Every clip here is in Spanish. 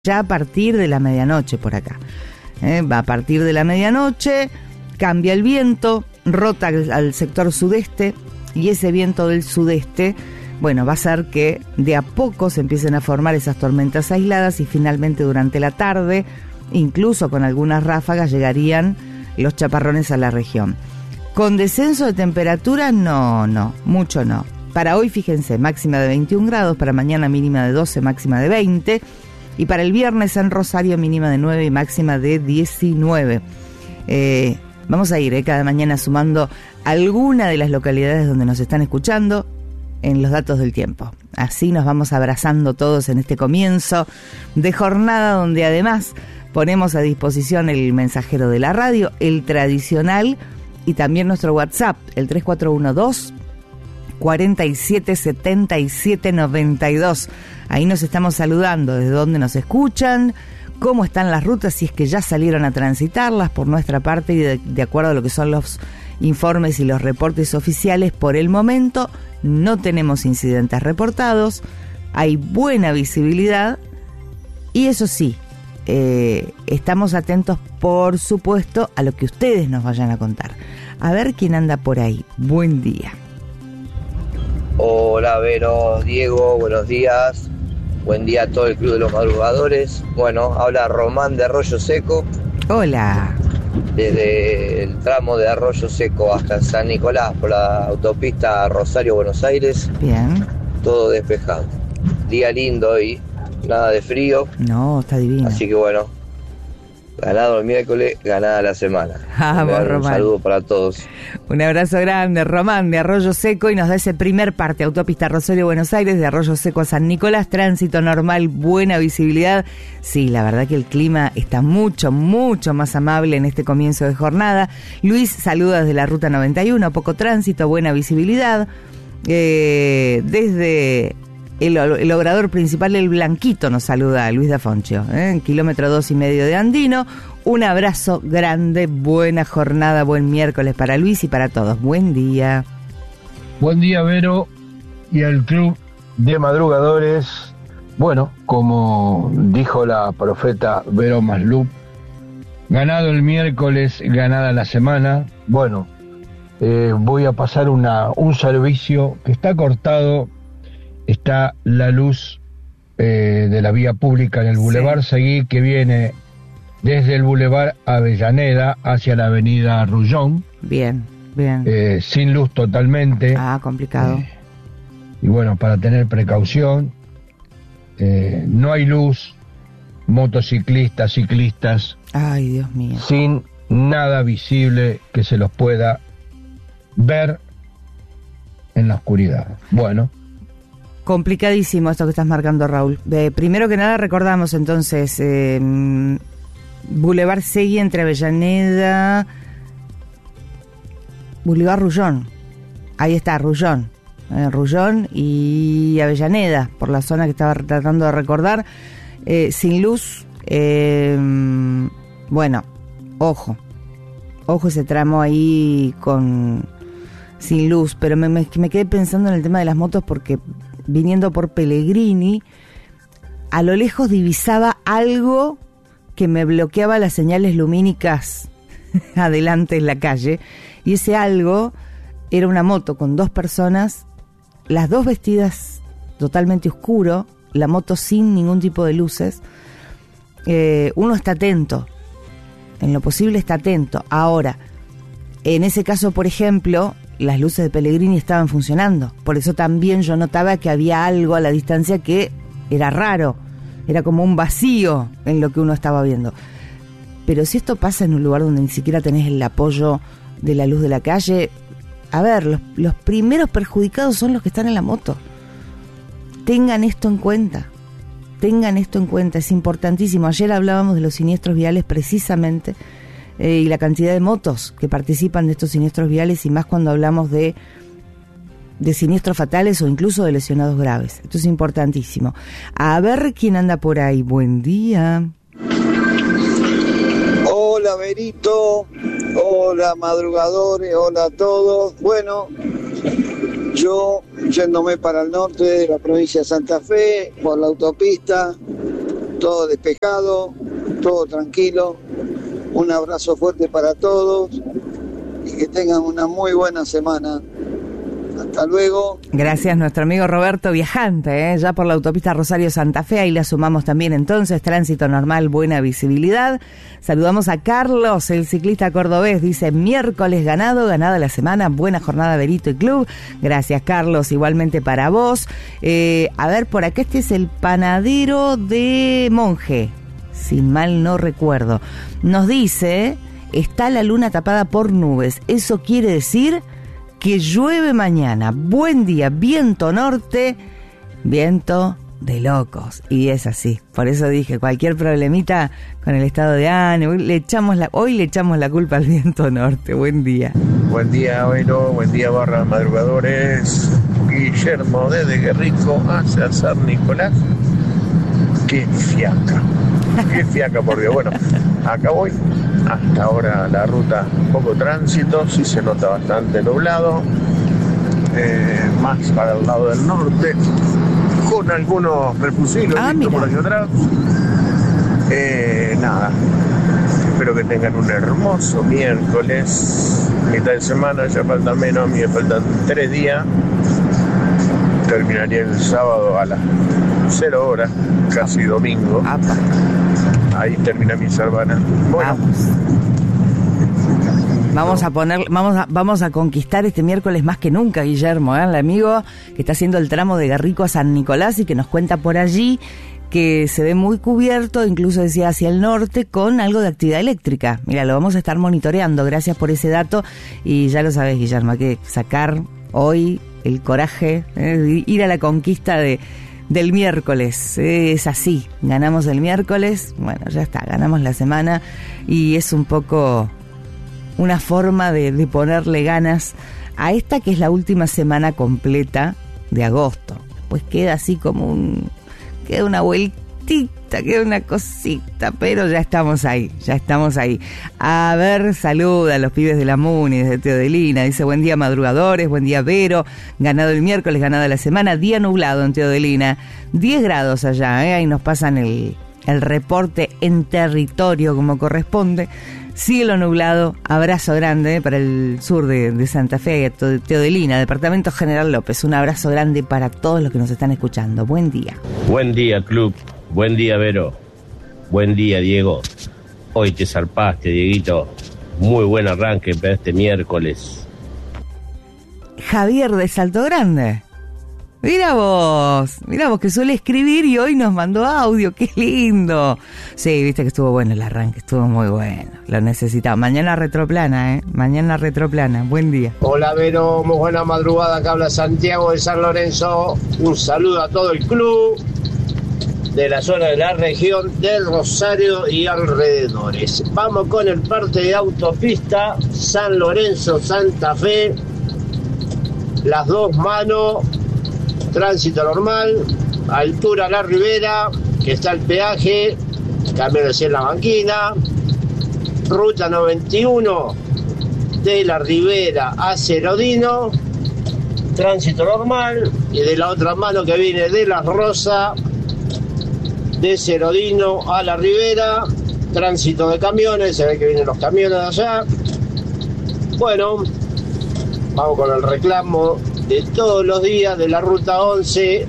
ya a partir de la medianoche por acá. Va a partir de la medianoche, cambia el viento, rota al sector sudeste, y ese viento del sudeste, bueno, va a hacer que de a poco se empiecen a formar esas tormentas aisladas y finalmente durante la tarde, incluso con algunas ráfagas, llegarían los chaparrones a la región. ¿Con descenso de temperatura? No, mucho no. Para hoy, fíjense, máxima de 21 grados, para mañana mínima de 12, máxima de 20, y para el viernes en Rosario mínima de 9 y máxima de 19. Vamos a ir cada mañana sumando alguna de las localidades donde nos están escuchando en los datos del tiempo. Así nos vamos abrazando todos en este comienzo de jornada, donde además ponemos a disposición el mensajero de la radio, el tradicional, y también nuestro WhatsApp, el 3412 47 77 92. Ahí nos estamos saludando desde donde nos escuchan, cómo están las rutas, si es que ya salieron a transitarlas por nuestra parte, y de acuerdo a lo que son los informes y los reportes oficiales. Por el momento no tenemos incidentes reportados, hay buena visibilidad, y eso sí, estamos atentos, por supuesto, a lo que ustedes nos vayan a contar. A ver quién anda por ahí. Buen día. Hola Vero, Diego, buenos días. Buen día a todo el Club de los Madrugadores. Bueno, habla Román de Arroyo Seco. Hola. Desde el tramo de Arroyo Seco hasta San Nicolás por la autopista Rosario-Buenos Aires. Bien. Todo despejado. Día lindo hoy, nada de frío. No, está divino. Así que bueno, ganado el miércoles, ganada la semana. Vamos, Román. Un saludo para todos. Un abrazo grande, Román de Arroyo Seco, y nos da ese primer parte, autopista Rosario-Buenos Aires, de Arroyo Seco a San Nicolás, tránsito normal, buena visibilidad. Sí, la verdad que el clima está mucho más amable en este comienzo de jornada. Luis saluda desde la ruta 91, poco tránsito, buena visibilidad. Desde el obrador principal, el Blanquito, nos saluda Luis Dafoncio, en kilómetro 2,5 de Andino. Un abrazo grande, buena jornada, buen miércoles para Luis y para todos. Buen día. Buen día, Vero, y al Club de Madrugadores. Bueno, como dijo la profeta Vero Maslup, ganado el miércoles, ganada la semana. Bueno, voy a pasar un servicio que está cortado. Está la luz de la vía pública en el Boulevard Seguí, que viene desde el Boulevard Avellaneda hacia la avenida Rullón. Bien. Sin luz totalmente. Complicado. Y bueno, para tener precaución, no hay luz, motociclistas, ciclistas. Ay, Dios mío. Sin nada visible que se los pueda ver en la oscuridad. Bueno. Complicadísimo esto que estás marcando, Raúl. Primero que nada, recordamos entonces Boulevard Seguí entre Avellaneda, Boulevard Rullón. Ahí está, Rullón. Rullón y Avellaneda, por la zona que estaba tratando de recordar. Sin luz. Bueno, ojo ese tramo ahí sin luz. Pero me quedé pensando en el tema de las motos, porque viniendo por Pellegrini, a lo lejos divisaba algo que me bloqueaba las señales lumínicas adelante en la calle, y ese algo era una moto con dos personas, las dos vestidas totalmente oscuro, la moto sin ningún tipo de luces. Uno está atento, en lo posible está atento. Ahora, en ese caso, por ejemplo, las luces de Pellegrini estaban funcionando. Por eso también yo notaba que había algo a la distancia que era raro. Era como un vacío en lo que uno estaba viendo. Pero si esto pasa en un lugar donde ni siquiera tenés el apoyo de la luz de la calle, a ver, los primeros perjudicados son los que están en la moto. Tengan esto en cuenta. Es importantísimo. Ayer hablábamos de los siniestros viales precisamente, y la cantidad de motos que participan de estos siniestros viales, y más cuando hablamos de siniestros fatales o incluso de lesionados graves. Esto es importantísimo. A ver quién anda por ahí. Buen día. Hola, Verito. Hola, madrugadores. Hola a todos. Bueno, yo yéndome para el norte de la provincia de Santa Fe por la autopista, todo despejado, todo tranquilo. Un abrazo fuerte para todos y que tengan una muy buena semana. Hasta luego. Gracias, nuestro amigo Roberto, viajante, ya por la autopista Rosario-Santa Fe. Ahí la sumamos también entonces, tránsito normal, buena visibilidad. Saludamos a Carlos, el ciclista cordobés. Dice, miércoles ganada la semana, buena jornada Verito y Club. Gracias, Carlos, igualmente para vos. A ver, por acá este es el panadero de Monje, si mal no recuerdo. Nos dice, está la luna tapada por nubes. Eso quiere decir que llueve mañana. Buen día, viento norte, viento de locos. Y es así. Por eso dije, cualquier problemita con el estado de ánimo, hoy le echamos la culpa al viento norte. Buen día. Buen día, Vero. Buen día, barra madrugadores. Guillermo desde Guerrico hacia San Nicolás. Qué fiaca, por Dios. Bueno, acá voy. Hasta ahora la ruta, poco tránsito, sí se nota bastante nublado, más para el lado del norte, con algunos refugios por aquí atrás. Nada, espero que tengan un hermoso miércoles, mitad de semana, ya falta menos, a mí me faltan 3 días, terminaría el sábado a las 0 horas, casi domingo. Ahí termina mi semana. Bueno. Vamos a conquistar este miércoles más que nunca, Guillermo, el amigo que está haciendo el tramo de Garrico a San Nicolás y que nos cuenta por allí que se ve muy cubierto, incluso decía hacia el norte, con algo de actividad eléctrica. Mira, lo vamos a estar monitoreando. Gracias por ese dato. Y ya lo sabes, Guillermo, hay que sacar hoy el coraje, ir a la conquista del miércoles. Es así, ganamos el miércoles, bueno, ya está, ganamos la semana y es un poco una forma de ponerle ganas a esta que es la última semana completa de agosto. Pues queda así como queda una vueltita, queda una cosita, pero ya estamos ahí. A ver, saluda a los pibes de la Muni desde Teodelina. Dice, buen día madrugadores, buen día Vero, ganado el miércoles, ganada la semana, día nublado en Teodelina, 10 grados allá, ahí nos pasan el reporte en territorio como corresponde. Cielo nublado, abrazo grande para el sur de Santa Fe, Teodelina, Departamento General López. Un abrazo grande para todos los que nos están escuchando. Buen día. Buen día, Club. Buen día, Vero. Buen día, Diego. Hoy te zarpaste, Dieguito. Muy buen arranque para este miércoles. Javier de Salto Grande. Mira vos que suele escribir y hoy nos mandó audio, qué lindo. Sí, viste que estuvo bueno el arranque, estuvo muy bueno, lo necesitaba. Mañana retroplana, buen día. Hola Vero, muy buena madrugada, acá habla Santiago de San Lorenzo. Un saludo a todo el club de la zona de la región del Rosario y alrededores. Vamos con el parte de autopista San Lorenzo-Santa Fe, las dos manos. Tránsito normal, altura La Ribera, que está el peaje, cambio de en la banquina, ruta 91 de La Ribera a Cerodino, tránsito normal, y de la otra mano que viene de La Rosa, de Cerodino a La Ribera, tránsito de camiones, se ve que vienen los camiones de allá. Bueno, vamos con el reclamo de todos los días de la ruta 11,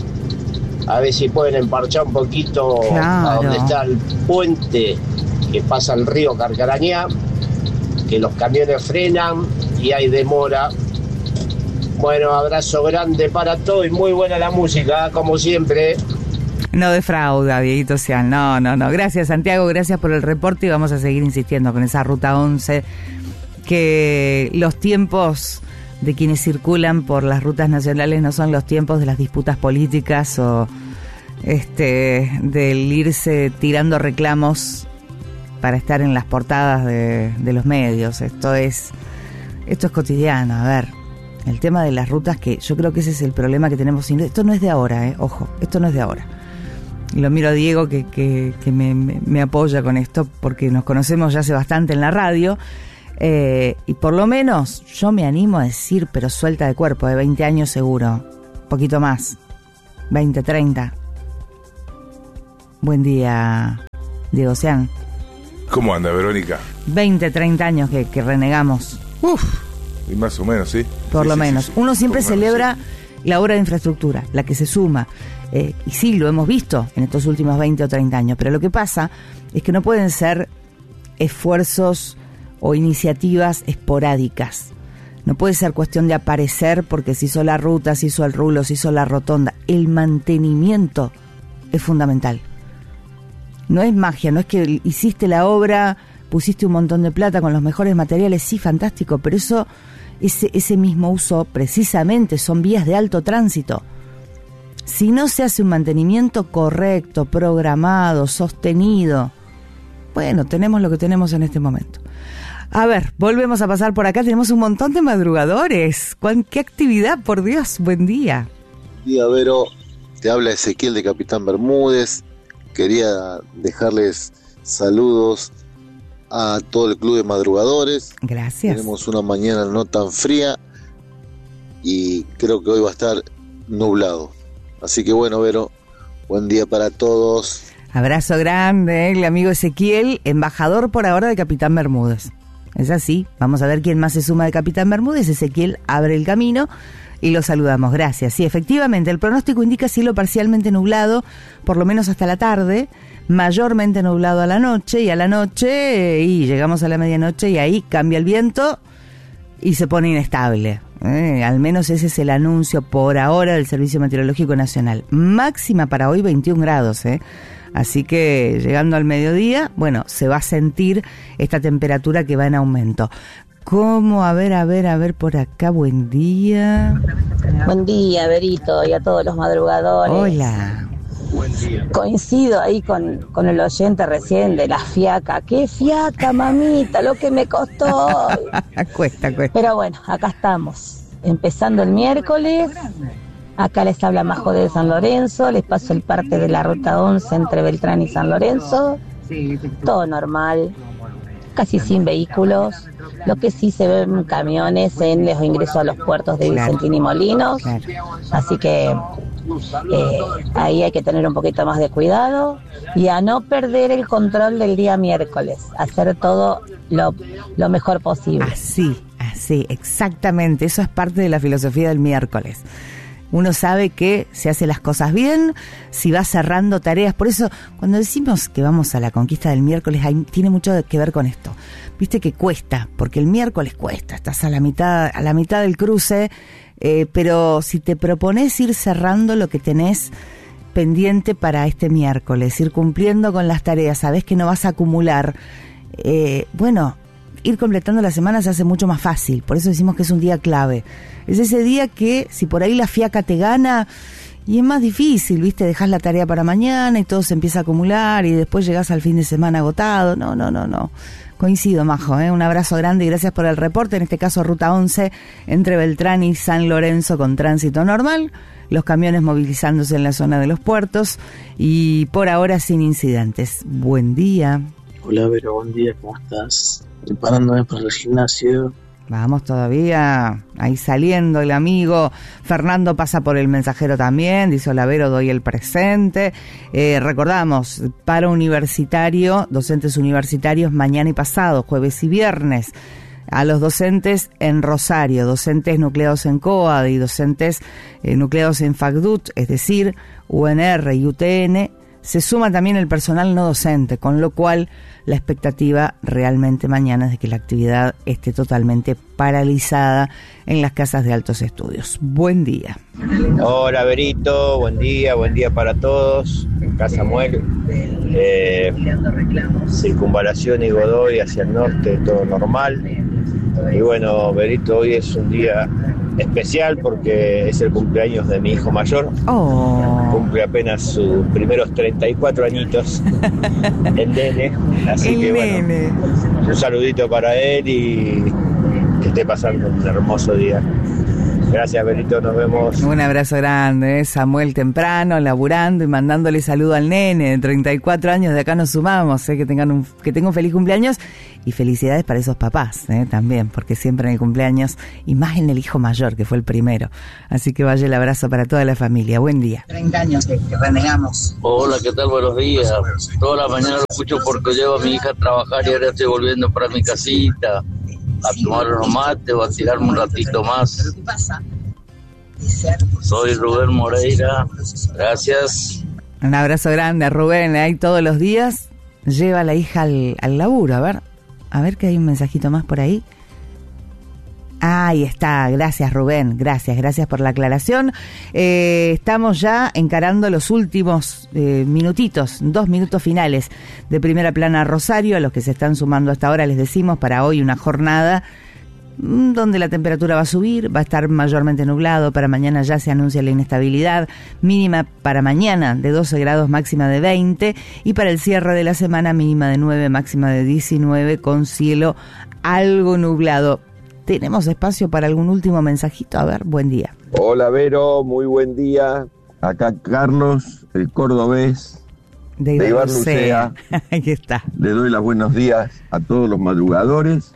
a ver si pueden emparchar un poquito a donde está el puente que pasa el río Carcarañá, que los camiones frenan y hay demora. Bueno, abrazo grande para todos y muy buena la música, como siempre. No defrauda, Dieguito Sean, no. Gracias, Santiago, gracias por el reporte y vamos a seguir insistiendo con esa ruta 11, que los tiempos de quienes circulan por las rutas nacionales no son los tiempos de las disputas políticas o del irse tirando reclamos para estar en las portadas de los medios. Esto es cotidiano. A ver, el tema de las rutas, que yo creo que ese es el problema que tenemos. Esto no es de ahora, ojo, esto no es de ahora. Lo miro a Diego que me apoya con esto porque nos conocemos ya hace bastante en la radio. Y por lo menos yo me animo a decir, pero suelta de cuerpo, de 20 años seguro, poquito más, 20, 30. Buen día, Diego Sean. ¿Cómo anda, Verónica? 20, 30 años que renegamos. Y más o menos, ¿sí? Por Sí, lo sí, menos. sí. Uno siempre Por lo menos, celebra la obra de infraestructura, la que se suma. Y sí, lo hemos visto en estos últimos 20 o 30 años. Pero lo que pasa es que no pueden ser esfuerzos o iniciativas esporádicas. No puede ser cuestión de aparecer porque se hizo la ruta, se hizo el rulo, se hizo la rotonda. El mantenimiento es fundamental. No es magia, no es que hiciste la obra, pusiste un montón de plata con los mejores materiales, sí, fantástico, pero ese mismo uso precisamente son vías de alto tránsito. Si no se hace un mantenimiento correcto, programado, sostenido, bueno, tenemos lo que tenemos en este momento. A ver, volvemos a pasar por acá, tenemos un montón de madrugadores. ¡Qué actividad, por Dios! Buen día. Buen día, Vero. Te habla Ezequiel de Capitán Bermúdez. Quería dejarles saludos a todo el club de madrugadores. Gracias. Tenemos una mañana no tan fría y creo que hoy va a estar nublado. Así que bueno, Vero, buen día para todos. Abrazo grande, el amigo Ezequiel, embajador por ahora de Capitán Bermúdez. Es así, vamos a ver quién más se suma de Capitán Bermúdez. Ezequiel abre el camino y lo saludamos. Gracias. Sí, efectivamente, el pronóstico indica cielo parcialmente nublado, por lo menos hasta la tarde, mayormente nublado a la noche, y llegamos a la medianoche y ahí cambia el viento y se pone inestable. Al menos ese es el anuncio por ahora del Servicio Meteorológico Nacional. Máxima para hoy 21 grados, Así que llegando al mediodía, bueno, se va a sentir esta temperatura que va en aumento. ¿Cómo? A ver por acá, buen día. Buen día, Berito, y a todos los madrugadores. Hola. Coincido ahí con el oyente recién de la fiaca. ¡Qué fiaca, mamita! Lo que me costó. Cuesta. Pero bueno, acá estamos, empezando el miércoles. Acá les habla Majo de San Lorenzo, les paso el parte de la ruta 11 entre Beltrán y San Lorenzo. Todo normal, casi sin vehículos. Lo que sí se ven camiones en los ingresos a los puertos de Vicentín y Molinos. Así que ahí hay que tener un poquito más de cuidado y a no perder el control del día miércoles. Hacer todo lo mejor posible. Así, exactamente. Eso es parte de la filosofía del miércoles. Uno sabe que se hace las cosas bien, si va cerrando tareas. Por eso, cuando decimos que vamos a la conquista del miércoles, tiene mucho que ver con esto. Viste que cuesta, porque el miércoles cuesta. Estás a la mitad del cruce, pero si te propones ir cerrando lo que tenés pendiente para este miércoles, ir cumpliendo con las tareas, sabés que no vas a acumular, ir completando la semana se hace mucho más fácil. Por eso decimos que es un día clave. Es ese día que si por ahí la fiaca te gana y es más difícil, ¿viste? Dejás la tarea para mañana y todo se empieza a acumular y después llegás al fin de semana agotado. No. Coincido, Majo, Un abrazo grande y gracias por el reporte. En este caso, Ruta 11 entre Beltrán y San Lorenzo con tránsito normal. Los camiones movilizándose en la zona de los puertos y por ahora sin incidentes. Buen día. Hola, Vero, buen día, ¿cómo estás? Preparándome para el gimnasio. Vamos todavía, ahí saliendo el amigo. Fernando pasa por el mensajero también, dice: hola, Vero, doy el presente. Recordamos, paro universitario, docentes universitarios mañana y pasado, jueves y viernes. A los docentes en Rosario, docentes nucleados en COAD y docentes nucleados en FACDUT, es decir, UNR y UTN. Se suma también el personal no docente, con lo cual la expectativa realmente mañana es de que la actividad esté totalmente paralizada en las casas de altos estudios. Buen día. Hola, Berito, buen día para todos. Acá Samuel, Circunvalación y Godoy hacia el norte, todo normal. Y bueno, Berito, hoy es un día especial porque es el cumpleaños de mi hijo mayor. Cumple apenas sus primeros 34 añitos, el nene. Así que bueno, un saludito para él y que esté pasando un hermoso día. Gracias, Berito, nos vemos. Un abrazo grande, Samuel temprano, laburando y mandándole saludo al nene de 34 años. De acá nos sumamos, que tenga un feliz cumpleaños y felicidades para esos papás, también, porque siempre en el cumpleaños, y más en el hijo mayor, que fue el primero. Así que vaya el abrazo para toda la familia. Buen día. 30 años que renegamos. Hola, ¿qué tal? Buenos días. Toda la mañana lo escucho porque llevo a mi hija a trabajar y ahora estoy volviendo para mi casita a tomar unos mates o a tirarme un ratito más. Soy Rubén Moreira, gracias. Un abrazo grande a Rubén, ahí todos los días lleva a la hija al laburo. A ver que hay un mensajito más por ahí. Ahí está, gracias Rubén, gracias por la aclaración. Estamos ya encarando los últimos minutitos, 2 minutos finales de Primera Plana Rosario. A los que se están sumando hasta ahora les decimos, para hoy una jornada donde la temperatura va a subir, va a estar mayormente nublado. Para mañana ya se anuncia la inestabilidad, mínima para mañana de 12 grados, máxima de 20, y para el cierre de la semana mínima de 9, máxima de 19, con cielo algo nublado. ¿Tenemos espacio para algún último mensajito? A ver, buen día. Hola Vero, muy buen día. Acá Carlos, el cordobés de Ibarlucea. Ahí está. Le doy los buenos días a todos los madrugadores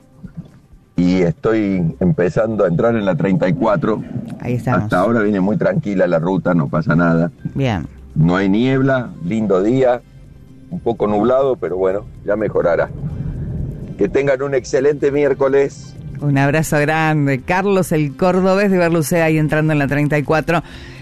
y estoy empezando a entrar en la 34. Ahí estamos. Hasta ahora viene muy tranquila la ruta, no pasa nada. Bien. No hay niebla, lindo día, un poco nublado, pero bueno, ya mejorará. Que tengan un excelente miércoles. Un abrazo grande. Carlos, el cordobés de Ibarlucea, ahí entrando en la 34.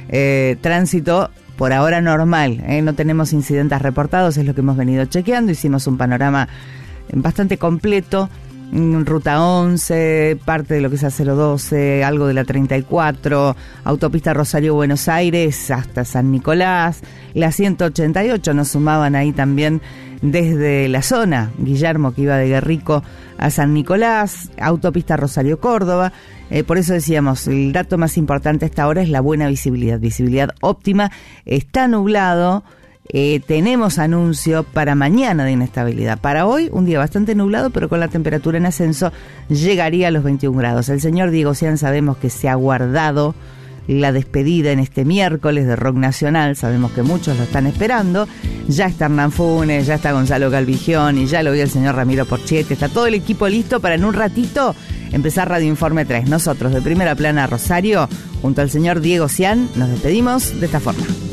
Tránsito por ahora normal, no tenemos incidentes reportados, es lo que hemos venido chequeando. Hicimos un panorama bastante completo. Ruta 11, parte de lo que es A012, algo de la 34, autopista Rosario-Buenos Aires hasta San Nicolás, la 188 nos sumaban ahí también desde la zona, Guillermo, que iba de Guerrico a San Nicolás, autopista Rosario-Córdoba. Por eso decíamos, el dato más importante hasta ahora es la buena visibilidad óptima. Está nublado. Tenemos anuncio para mañana de inestabilidad. Para hoy, un día bastante nublado, pero con la temperatura en ascenso, llegaría a los 21 grados. El señor Diego Cian sabemos que se ha guardado la despedida en este miércoles de Rock Nacional. Sabemos que muchos lo están esperando. Ya está Hernán Funes, ya está Gonzalo Calvigión y ya lo vio el señor Ramiro Porchete. Está todo el equipo listo para en un ratito empezar Radio Informe 3. Nosotros de Primera Plana Rosario, junto al señor Diego Cian, nos despedimos de esta forma.